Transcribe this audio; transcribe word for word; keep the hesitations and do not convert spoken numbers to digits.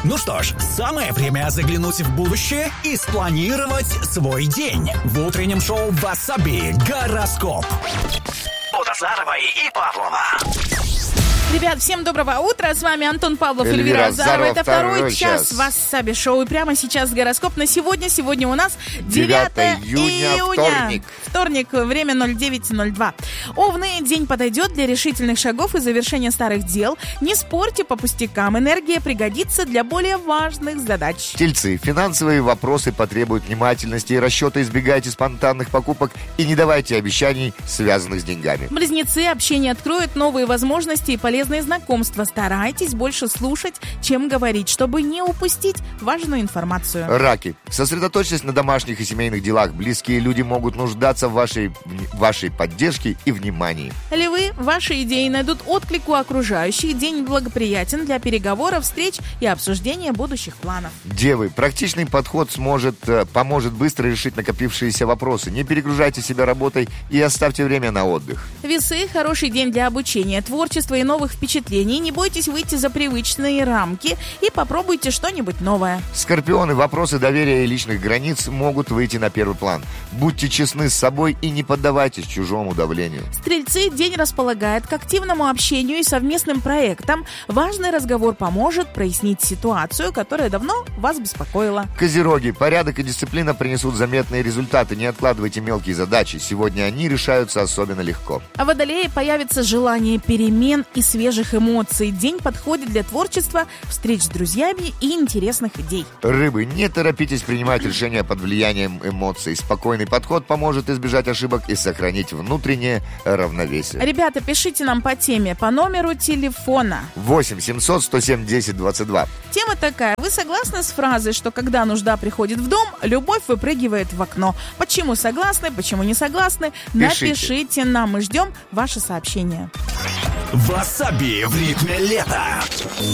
Ну что ж, самое время заглянуть в будущее и спланировать свой день. В утреннем шоу «Васаби» гороскоп. От Азаровой и Павлова. Ребят, всем доброго утра. С вами Антон Павлов и Эльвира Эльвира Азарова. Азарова. Это второй Второй час час. Васаби шоу. И прямо сейчас гороскоп на сегодня. Сегодня у нас девятое девятое июня, вторник. Вторник, время ноль девять ноль два. Овны, день подойдет для решительных шагов и завершения старых дел. Не спорьте по пустякам. Энергия пригодится для более важных задач. Тельцы, финансовые вопросы потребуют внимательности и расчета. Избегайте спонтанных покупок и не давайте обещаний, связанных с деньгами. Близнецы, общение откроет новые возможности и полезные знакомства. Старайтесь больше слушать, чем говорить, чтобы не упустить важную информацию. Раки, сосредоточьтесь на домашних и семейных делах. Близкие люди могут нуждаться в вашей, в вашей поддержке и внимании. Львы, ваши идеи найдут отклик у окружающих. День благоприятен для переговоров, встреч и обсуждения будущих планов. Девы, практичный подход сможет, э, поможет быстро решить накопившиеся вопросы. Не перегружайте себя работой и оставьте время на отдых. Весы, хороший день для обучения, творчества и новых впечатлений. Не бойтесь выйти за привычные рамки и попробуйте что-нибудь новое. Скорпионы, вопросы доверия и личных границ могут выйти на первый план. Будьте честны с собой и не поддавайтесь чужому давлению. Стрельцы, день располагает к активному общению и совместным проектам. Важный разговор поможет прояснить ситуацию, которая давно вас беспокоила. Козероги, порядок и дисциплина принесут заметные результаты. Не откладывайте мелкие задачи. Сегодня они решаются особенно легко. А в Водолее появится желание перемен и свежих эмоций. День подходит для творчества, встреч с друзьями и интересных идей. Рыбы, не торопитесь принимать решения под влиянием эмоций. Спокойный подход поможет избежать ошибок и сохранить внутреннее равновесие. Ребята, пишите нам по теме, по номеру телефона. восемь семьсот сто семь десять двадцать два. Тема такая. Вы согласны с фразой, что когда нужда приходит в дом, любовь выпрыгивает в окно? Почему согласны, почему не согласны? Пишите. Напишите нам, мы ждем ваши сообщения. «Васаби» в ритме лета.